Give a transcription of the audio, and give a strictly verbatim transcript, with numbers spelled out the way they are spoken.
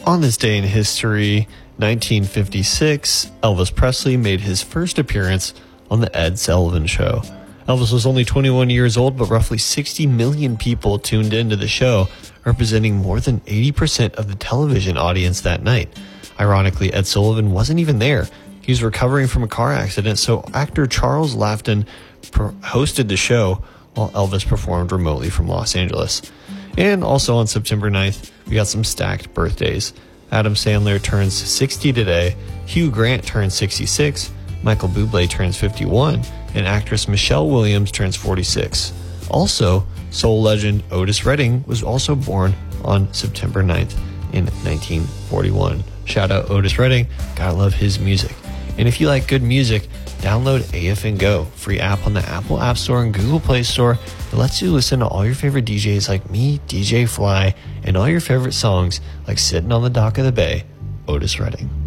On this day in history, nineteen fifty-six, Elvis Presley made his first appearance on The Ed Sullivan Show. Elvis was only twenty-one years old, but roughly sixty million people tuned into the show, representing more than eighty percent of the television audience that night. Ironically, Ed Sullivan wasn't even there. He was recovering from a car accident, so actor Charles Laughton hosted the show while Elvis performed remotely from Los Angeles. And also on September ninth, we got some stacked birthdays. Adam Sandler turns sixty today, Hugh Grant turns sixty-six, Michael Bublé turns fifty-one, and actress Michelle Williams turns forty-six. Also, soul legend Otis Redding was also born on September ninth in nineteen forty-one. Shout out Otis Redding, gotta love his music. And if you like good music, download A F N Go, free app on the Apple App Store and Google Play Store. It lets you listen to all your favorite D Js like me, D J Fly, and all your favorite songs like Sitting on the Dock of the Bay, Otis Redding.